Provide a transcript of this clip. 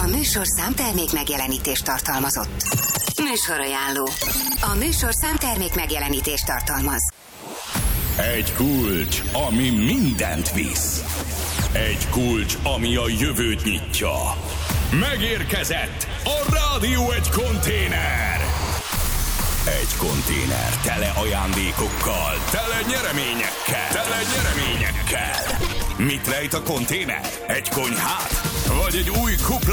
A műsor számtermék megjelenítést tartalmazott. Műsorajánló. A műsor számtermék megjelenítést tartalmaz. Egy kulcs, ami mindent visz. Egy kulcs, ami a jövőt nyitja. Megérkezett a Rádió Egy konténer. Egy konténer tele ajándékokkal, tele nyereményekkel. Mit rejt a konténer? Egy konyhát? Vagy egy új kupla?